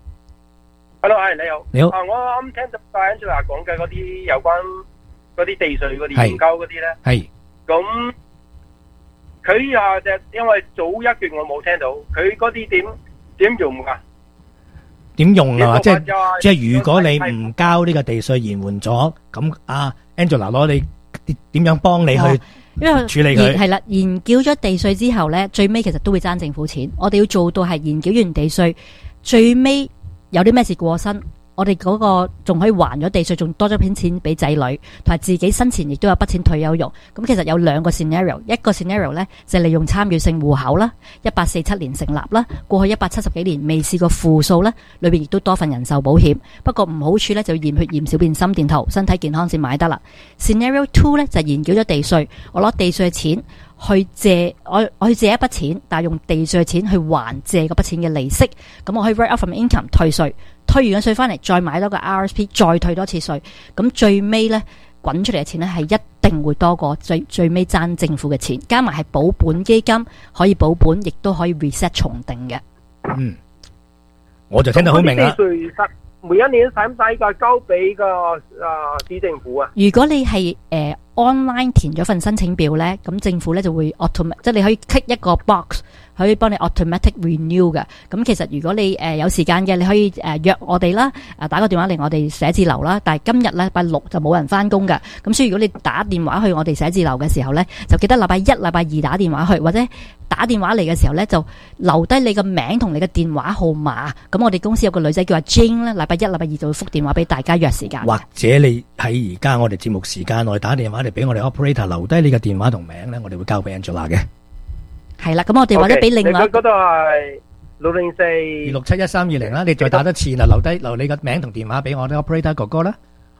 Hello， 係你好。 你好。 我啱聽到 Angela 講嘅嗰啲有關嗰啲地稅嗰啲研究嗰啲咧。 係。 咁佢啊，就因為早一段我冇聽到，佢嗰啲點用㗎？ 點用啊？即係如果你唔交呢個地稅延緩咗，咁Angela 攞你點樣幫你去處理佢？ 係啦，延繳咗地稅之後呢，最尾其實都會爭政府錢。我哋要做到係延繳完地稅，最尾有啲咩事過身，我哋嗰個仲可以還咗地稅，仲多咗筆錢俾仔女，同埋自己生前亦都有筆錢退休用。咁其實有2個 scenario， 一個 scenario 呢就係利用參與性戶口啦，1847年成立啦，過去170幾年未試過負數啦，裏邊亦都多份人壽保險。不過唔好處呢就要驗血驗小便心電圖，身體健康先買得啦。Scenario 2呢就係延繳咗地稅，我攞地稅嘅錢去借，我去借一筆錢，但係用地稅嘅錢去還借嗰筆錢嘅利息，咁我可以 write off from income 退稅，退完嘅稅翻嚟再買多個 RSP， 再退多次稅，咁最尾呢滾出嚟嘅錢呢係一定會多過最尾爭政府嘅錢，加埋係保本基金可以保本，亦都可以 reset 重定嘅。 我就聽得好明啦。 每一年使唔使個交俾個市政府啊？ 如果你係online 填咗份申請表咧，咁政府咧就會 automatic， 即係你可以 click 一個 box，可以幫你 automatic renew 嘅。咁其實如果你有時間嘅，你可以約我哋啦，打個電話嚟我哋寫字樓啦。但係今日咧禮拜6就冇人翻工㗎，咁所以如果你打電話去我哋寫字樓嘅時候咧，就記得禮拜1、禮拜2打電話去，或者打電話嚟嘅時候咧就留低你個名同你嘅電話號碼。咁我哋公司有個女仔叫阿 Jane 咧，禮拜1、禮拜2就會覆電話俾大家約時間。 或者你喺而家我哋節目時間內打電話嚟俾我哋 operator 留低你嘅電話同名咧，我哋會交俾 Angela 嘅。 係啦，咁我哋或者俾另外嗰度係604267132 啦，你再打多次啦，留你嘅名同電話俾我哋 operator 哥哥啦。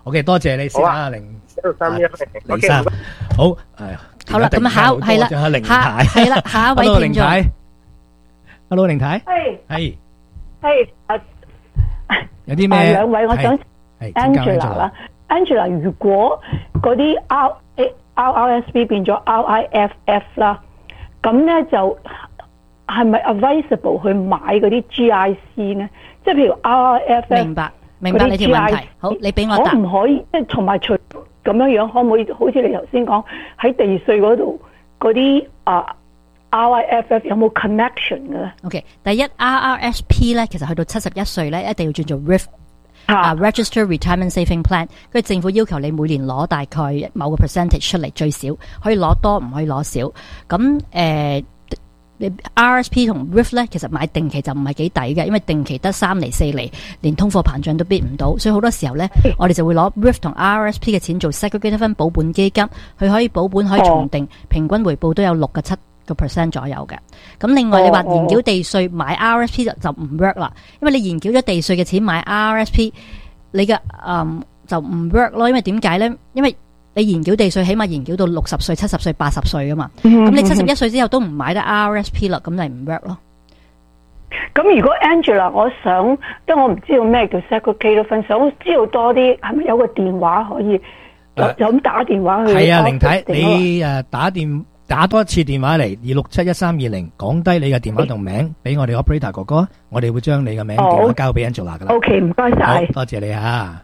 OK， 多謝你先啊，凌生，好好啦，咁係啦， 凌太， 係啦，下一位聽眾 ，Hello， 凌太， 係， 有啲咩？ 兩位，我想 Angela 啦，Angela， 如果嗰啲 RRSP 變咗 RIFF 啦，咁咧就係咪 advisable 去買嗰啲 GIC 呢？即係譬如 RRFF， 明白你條問題。好，你俾我答。 可唔可以即係同埋除咁樣，可唔可以好似你頭先講喺地稅嗰度嗰啲RIFF 有冇 connection 嘅咧 ？OK， 第一 RRSP 咧，其實去到71歲咧，一定要轉做 Register Retirement Saving Plan， 跟住政府要求你每年攞大概某個 percentage 出嚟，最少可以攞多，唔可以攞少。咁你 RSP 同 RIF 咧，其實買定期就唔係幾抵嘅，因為定期得3厘4厘，連通貨膨脹都逼唔到，所以好多時候咧，我哋就會攞 RIF 同 RSP 嘅錢做 segregated fund 保本基金，佢可以保本可以重定，平均回報都有6.7% 左右嘅。咁另外你話延繳地稅買 RSP 就唔 work 啦，因為你延繳咗地稅嘅錢買 RSP， 你嘅就唔 work 咯，因為點解咧？因為你延繳地稅起碼延繳到60歲、70歲、80歲噶嘛，咁你71歲之後都唔買得 RSP 啦，咁咪唔 work 咯。 咁如果 Angela， 我想，因為我唔知道咩叫 segregated fund， 想知道多啲，係咪有個電話可以有咁打電話去？ 係啊，凌太，你打多一次電話嚟2671320，講低你嘅電話同名俾我哋 operator 哥哥，我哋會將你嘅名電話交俾 Angela 噶啦。 OK， 唔該晒， 多謝你啊！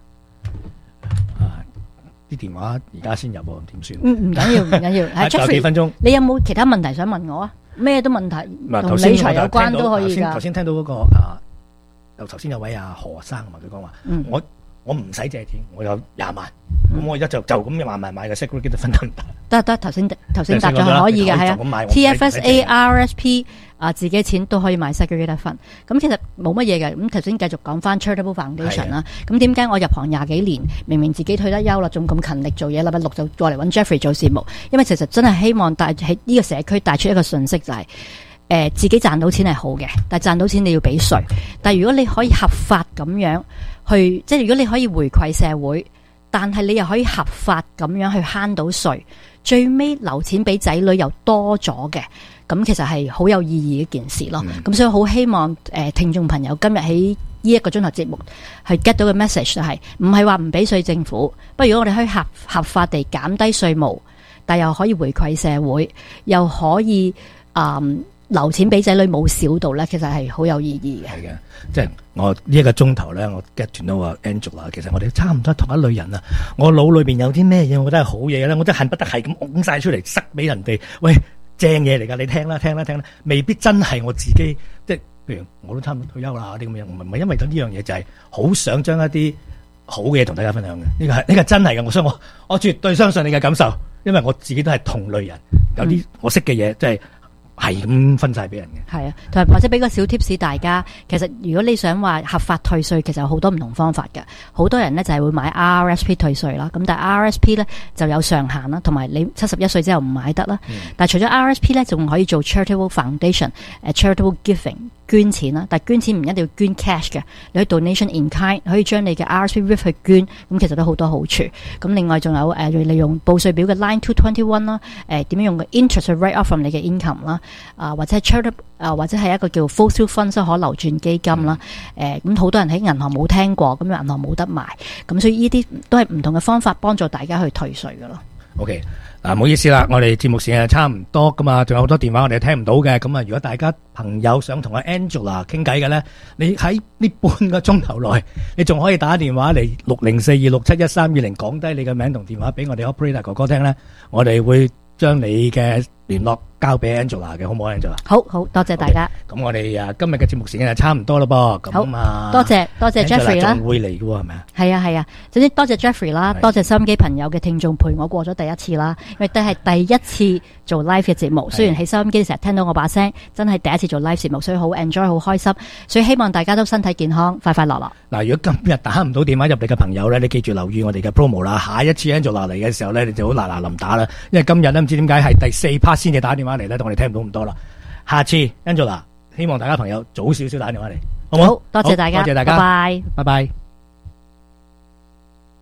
啲電話而家先入喎，點算？ 唔緊要，唔緊要。係仲有幾分鐘， 你有冇其他問題想問我啊？咩都問題，同理財有關都可以㗎。 頭先聽到嗰個頭先有位何生啊嘛，佢講話，我唔使借錢，我有20萬，咁我而家就咁慢慢買嘅 segregated fund 得唔得？ 得，頭先答咗係可以嘅，係啊。TFSA、RSP 自己錢都可以買 segregated fund。咁其實冇乜嘢嘅。咁頭先繼續講翻 Charitable Foundation 啦。咁點解我入行20幾年，明明自己退得休啦，仲咁勤力做嘢，禮拜6就過嚟揾 Jeffrey 做節目？因為其實真係希望喺呢個社區帶出一個訊息，就係自己賺到錢係好嘅，但係賺到錢你要俾稅。但係如果你可以合法咁樣去，即係如果你可以回饋社會，但係你又可以合法咁樣去慳到稅，最尾留錢俾仔女又多咗嘅，咁其實係好有意義嘅一件事咯。咁所以好希望聽眾朋友今日喺呢1個鐘頭節目係 get 到嘅 message 就係唔係話唔俾稅政府，不過如果我哋可以合法地減低稅務，但又可以回饋社會，又可以留錢俾仔女冇少到咧，其實係好有意義嘅。 係嘅，即係我呢1個鐘頭咧，我 get 斷到話 Angela， 其實我哋差唔多同一類人啊。我腦裏邊有啲咩嘢，我覺得係好嘢咧，我真係恨不得係咁拱晒出嚟塞俾人哋。喂，正嘢嚟㗎，你聽啦，未必真係我自己。即係譬如我都差唔多退休啦，啲咁樣，唔係因為咗呢樣嘢，就係好想將一啲好嘅嘢同大家分享嘅。呢個真係嘅，所以我絕對相信你嘅感受，因為我自己都係同類人，有啲我識嘅嘢，即係。係咁分晒俾人嘅，係啊，同埋或者俾個小 tips 大家，其實如果你想話合法退稅，其實有好多唔同方法嘅。好多人呢就係會買 RSP 退稅啦，咁但係 RSP 呢就有上限啦，同埋你71歲之後唔買得啦。但係除咗 RSP 呢，仲可以做 Charitable Foundation、Charitable Giving 捐錢啦，但係捐錢唔一定要捐 cash 嘅，你可以 donation in kind， 可以將你嘅 RSP RIF 去捐，咁其實都好多好處。咁另外仲有利用報稅表嘅 Line 221啦，點樣用個 interest 去 write off from 你嘅 income 啦。或者係 charitable 或者係一個叫 flow through fund 可流轉基金啦，咁好多人喺銀行冇聽過，咁銀行冇得賣，咁所以呢啲都係唔同嘅方法幫助大家去退稅㗎咯。 OK， 唔好意思啦，我哋節目時間差唔多噶嘛，仲有好多電話我哋聽唔到嘅，咁啊，如果大家朋友想同阿 Angela 傾偈嘅咧，你喺呢半個鐘頭內，你仲可以打電話嚟60426711320，講低你嘅名同電話俾我哋 operator 哥哥聽咧，我哋會將你嘅聯絡交俾 Angela 嘅，好唔好 Angela？ 好，多謝大家。 咁我哋今日嘅節目時間就差唔多啦噃。咁多謝 Jeffrey 啦。 仲會嚟嘅喎，係咪啊？ 係啊。總之多謝 Jeffrey 啦，多謝收音機朋友嘅聽眾陪我過咗第一次啦，因為都係第一次做 live 嘅節目。雖然喺收音機成日聽到我把聲，真係第一次做 live 節目，所以好 enjoy， 好開心。所以希望大家都身體健康，快快樂樂。 嗱，如果今日打唔到電話入嚟嘅朋友咧，你記住留意我哋嘅 promo 啦。下一次 Angela 嚟嘅時候咧，你就好嗱臨打啦，因為今日咧唔知點解係第4 part 先至打電話嚟咧，我哋聽唔到咁多啦。下次 Angela， 希望大家朋友早少少打電話嚟，好唔好？ 多謝大家， 多謝大家， 拜拜。 拜拜。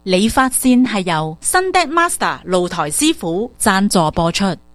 理髮線係由新 Dead Master 露台師傅贊助播出。